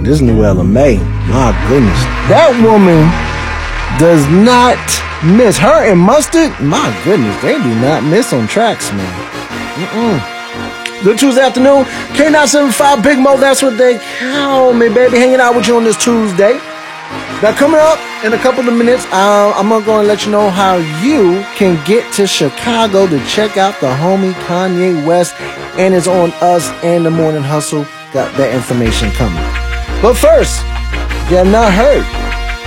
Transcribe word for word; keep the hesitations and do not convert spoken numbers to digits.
this new Ella Mai, my goodness. That woman does not miss. Her and Mustard, my goodness, they do not miss on tracks, man. Mm-mm. Good Tuesday afternoon. K nine seven five Big Mo, that's what they call me, baby. Hanging out with you on this Tuesday. Now, coming up in a couple of minutes, uh, I'm going to let you know how you can get to Chicago to check out the homie Kanye West. And it's on us and the Morning Hustle. Got that information coming. But first, you're not heard.